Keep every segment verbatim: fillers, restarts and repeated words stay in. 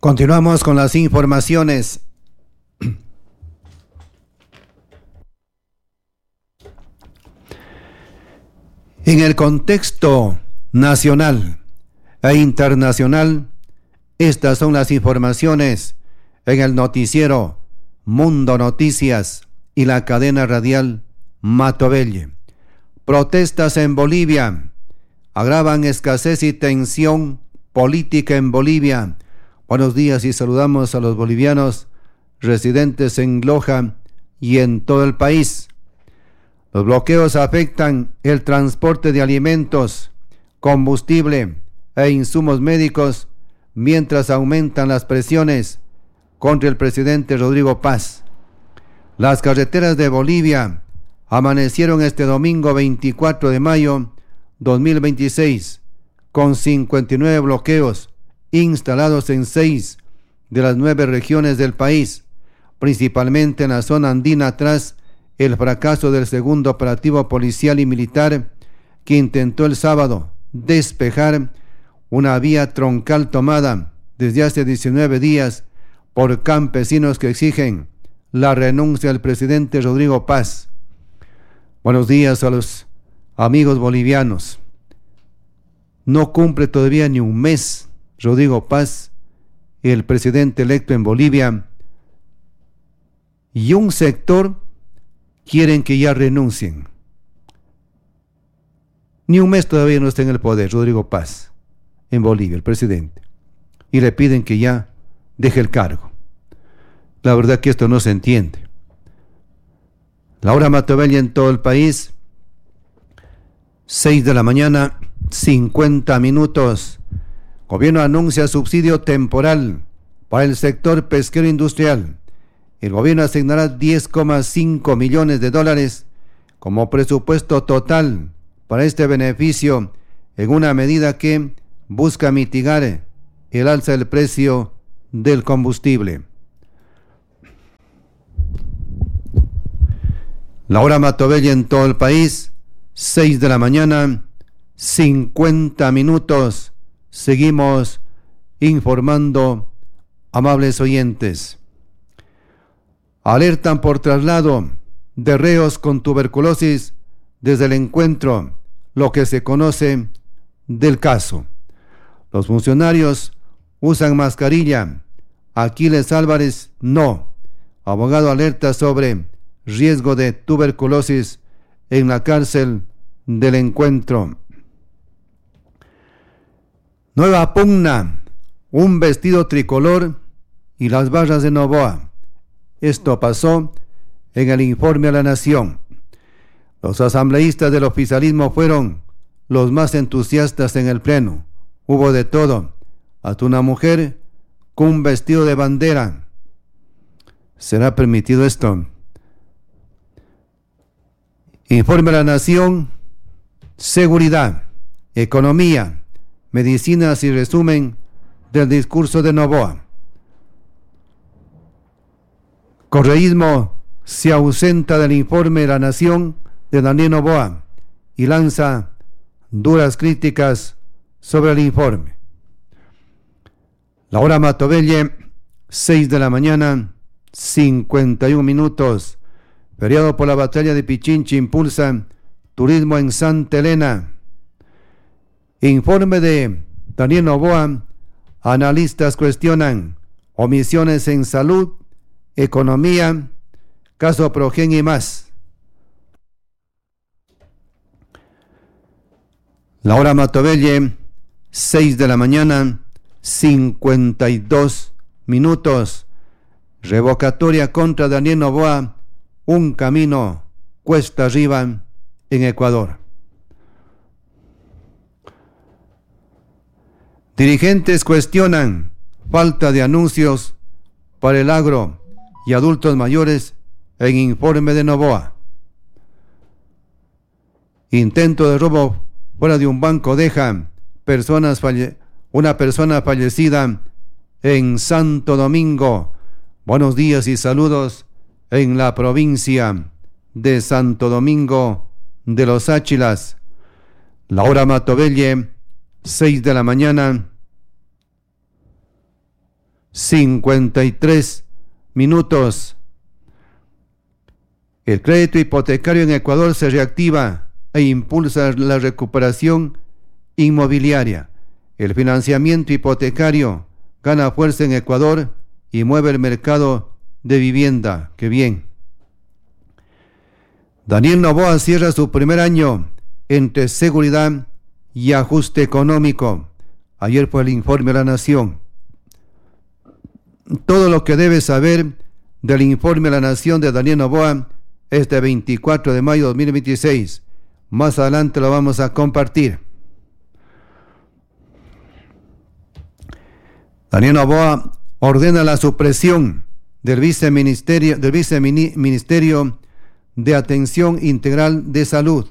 Continuamos con las informaciones. En el contexto nacional e internacional, estas son las informaciones en el noticiero Mundo Noticias y la cadena radial Matovelle. Protestas en Bolivia agravan escasez y tensión política en Bolivia. Buenos días y saludamos a los bolivianos residentes en Loja y en todo el país. Los bloqueos afectan el transporte de alimentos, combustible e insumos médicos, mientras aumentan las presiones contra el presidente Rodrigo Paz. Las carreteras de Bolivia amanecieron este domingo veinticuatro de mayo dos mil veintiséis con cincuenta y nueve bloqueos instalados en seis de las nueve regiones del país, principalmente en la zona andina tras el fracaso del segundo operativo policial y militar que intentó el sábado despejar una vía troncal tomada desde hace diecinueve días por campesinos que exigen la renuncia del presidente Rodrigo Paz. Buenos días a los amigos bolivianos. No cumple todavía ni un mes Rodrigo Paz, el presidente electo en Bolivia, y un sector quieren que ya renuncien. Ni un mes todavía no está en el poder Rodrigo Paz en Bolivia, el presidente, y le piden que ya deje el cargo. La verdad que esto no se entiende. La hora Matovelle en todo el país, seis de la mañana, cincuenta minutos. Gobierno anuncia subsidio temporal para el sector pesquero industrial. El gobierno asignará diez coma cinco millones de dólares como presupuesto total para este beneficio en una medida que busca mitigar el alza del precio del combustible. La hora Matovelle en todo el país, seis de la mañana, cincuenta minutos. Seguimos informando, amables oyentes. Alertan por traslado de reos con tuberculosis desde el encuentro, lo que se conoce del caso. Los funcionarios usan mascarilla. Aquiles Álvarez no. Abogado alerta sobre riesgo de tuberculosis en la cárcel del encuentro. Nueva pugna, un vestido tricolor y las barras de Noboa. Esto pasó en el informe a la Nación. Los asambleístas del oficialismo fueron los más entusiastas en el pleno. Hubo de todo, hasta una mujer con un vestido de bandera. ¿Será permitido esto? Informe a la Nación, seguridad, economía, medicinas y resumen del discurso de Noboa. Correísmo se ausenta del informe de la Nación de Daniel Noboa y lanza duras críticas sobre el informe. La hora Matovelle, seis de la mañana, cincuenta y un minutos. Feriado por la batalla de Pichincha impulsa turismo en Santa Elena. Informe de Daniel Noboa. Analistas cuestionan omisiones en salud, economía, caso Progen y más. La hora Matovelle, seis de la mañana, cincuenta y dos minutos. Revocatoria contra Daniel Noboa, un camino cuesta arriba en Ecuador. Dirigentes cuestionan falta de anuncios para el agro y adultos mayores en informe de Noboa. Intento de robo fuera de un banco deja personas falle- una persona fallecida en Santo Domingo. Buenos días y saludos en la provincia de Santo Domingo de los Áchilas. La hora Matovelle, seis de la mañana, cincuenta y tres minutos. El crédito hipotecario en Ecuador se reactiva e impulsa la recuperación inmobiliaria. El financiamiento hipotecario gana fuerza en Ecuador y mueve el mercado de vivienda. ¡Qué bien! Daniel Noboa cierra su primer año entre seguridad y ajuste económico. Ayer fue el informe de la Nación. Todo lo que debes saber del informe de la Nación de Daniel Noboa este veinticuatro de mayo de dos mil veintiséis. Más adelante lo vamos a compartir. Daniel Noboa ordena la supresión del viceministerio, del viceministerio de Atención Integral de Salud.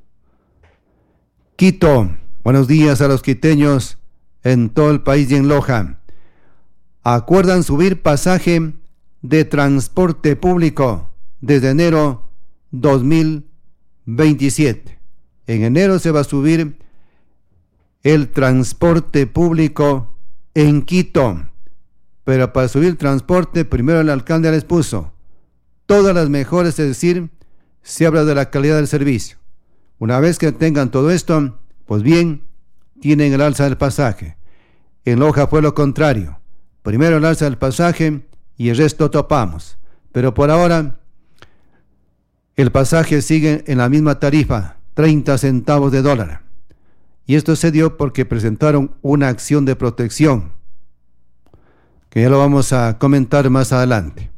Quito, buenos días a los quiteños en todo el país y en Loja. Acuerdan subir pasaje de transporte público desde enero dos mil veintisiete. En enero se va a subir el transporte público en Quito, pero para subir el transporte primero el alcalde les puso todas las mejoras, es decir, se habla de la calidad del servicio. Una vez que tengan todo esto, pues bien, tienen el alza del pasaje. En Loja fue lo contrario. Primero el alza del pasaje y el resto topamos. Pero por ahora, el pasaje sigue en la misma tarifa, treinta centavos de dólar. Y esto se dio porque presentaron una acción de protección, que ya lo vamos a comentar más adelante.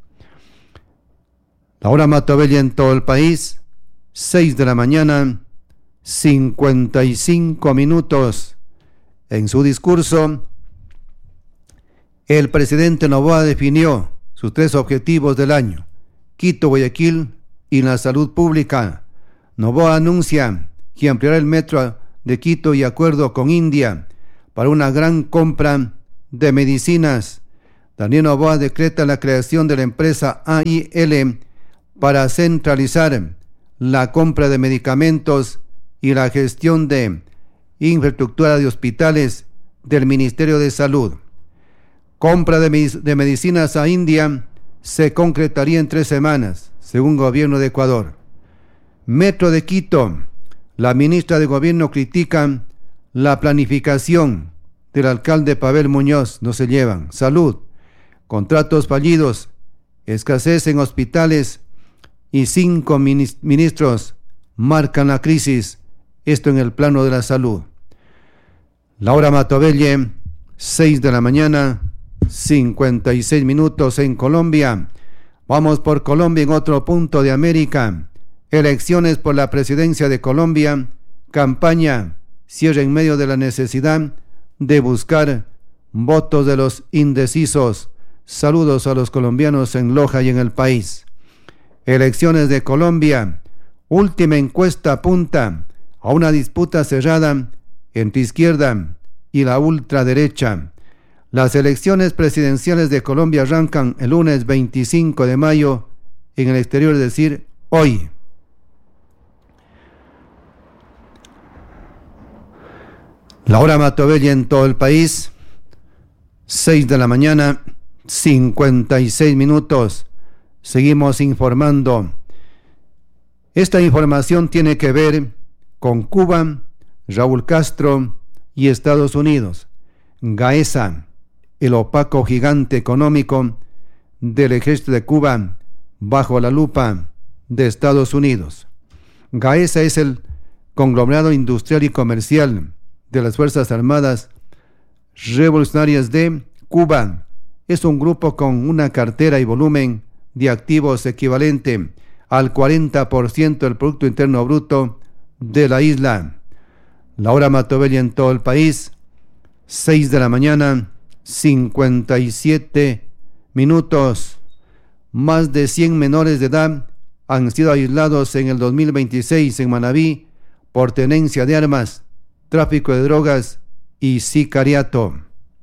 La hora Matabella en todo el país, seis de la mañana, cincuenta y cinco minutos. En su discurso, el presidente Noboa definió sus tres objetivos del año: Quito, Guayaquil y la salud pública. Noboa anuncia que ampliará el metro de Quito y acuerdo con India para una gran compra de medicinas. Daniel Noboa decreta la creación de la empresa A I L para centralizar la compra de medicamentos y la gestión de infraestructura de hospitales del Ministerio de Salud. Compra de, medic- de medicinas a India se concretaría en tres semanas, según gobierno de Ecuador. Metro de Quito. La ministra de Gobierno critica la planificación del alcalde Pavel Muñoz. No se llevan. Salud. Contratos fallidos. Escasez en hospitales. Y cinco ministros marcan la crisis, esto en el plano de la salud. Laura Matabelle, seis de la mañana, cincuenta y seis minutos en Colombia. Vamos por Colombia en otro punto de América. Elecciones por la presidencia de Colombia. Campaña cierra en medio de la necesidad de buscar votos de los indecisos. Saludos a los colombianos en Loja y en el país. Elecciones de Colombia. Última encuesta apunta a una disputa cerrada entre izquierda y la ultraderecha. Las elecciones presidenciales de Colombia arrancan el lunes veinticinco de mayo en el exterior, es decir, hoy. La hora Matabella en todo el país, seis de la mañana, cincuenta y seis minutos. Seguimos informando. Esta información tiene que ver con Cuba, Raúl Castro y Estados Unidos. Gaesa, el opaco gigante económico del ejército de Cuba bajo la lupa de Estados Unidos. Gaesa es el conglomerado industrial y comercial de las Fuerzas Armadas Revolucionarias de Cuba. Es un grupo con una cartera y volumen de activos equivalente al cuarenta por ciento del Producto Interno Bruto de la isla. La hora Matabella en todo el país, seis de la mañana, cincuenta y siete minutos. Más de cien menores de edad han sido aislados en el dos mil veintiséis en Manabí por tenencia de armas, tráfico de drogas y sicariato.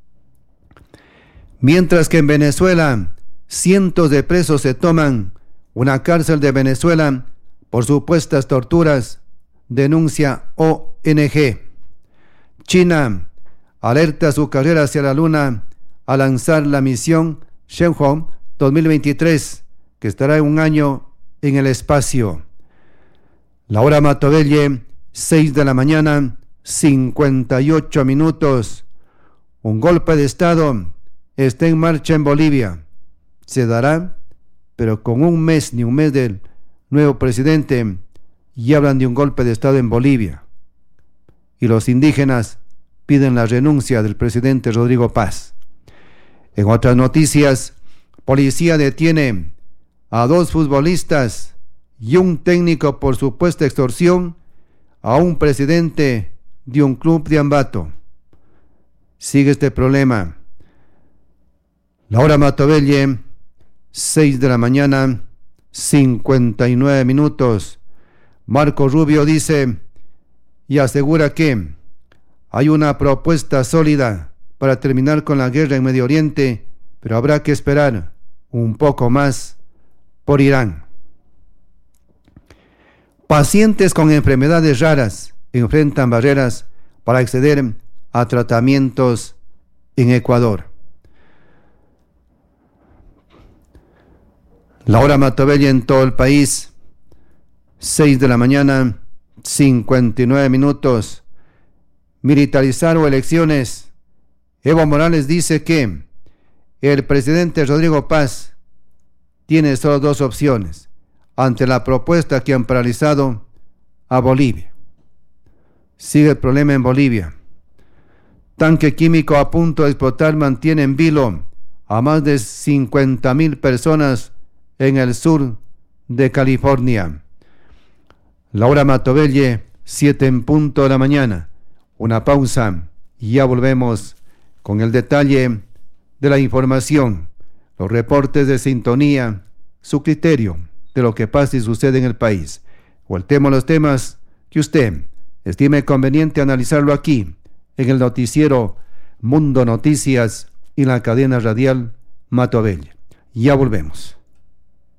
Mientras que en Venezuela, cientos de presos se toman una cárcel de Venezuela por supuestas torturas, denuncia O N G. China alerta su carrera hacia la luna a lanzar la misión Shenzhou dos mil veintitrés, que estará un año en el espacio. La hora Matovelle, seis de la mañana, cincuenta y ocho minutos. Un golpe de Estado está en marcha en Bolivia. Se dará, pero con un mes, ni un mes del nuevo presidente, ya hablan de un golpe de Estado en Bolivia. Y los indígenas piden la renuncia del presidente Rodrigo Paz. En otras noticias, policía detiene a dos futbolistas y un técnico por supuesta extorsión a un presidente de un club de Ambato. Sigue este problema. La hora Matovelle, seis de la mañana, cincuenta y nueve minutos. Marco Rubio dice y asegura que hay una propuesta sólida para terminar con la guerra en Medio Oriente, pero habrá que esperar un poco más por Irán. Pacientes con enfermedades raras enfrentan barreras para acceder a tratamientos en Ecuador. La hora Matovelle en todo el país, seis de la mañana, cincuenta y nueve minutos. Militarizar o elecciones. Evo Morales dice que el presidente Rodrigo Paz tiene solo dos opciones ante la propuesta que han paralizado a Bolivia. Sigue el problema en Bolivia. Tanque químico a punto de explotar mantiene en vilo a más de cincuenta mil personas en el sur de California. La hora Matovelle, siete en punto de la mañana. Una pausa y ya volvemos con el detalle de la información, los reportes de sintonía, su criterio de lo que pasa y sucede en el país, o el tema o los temas que usted estime conveniente analizarlo aquí, en el noticiero Mundo Noticias y la cadena radial Matovelle. Ya volvemos.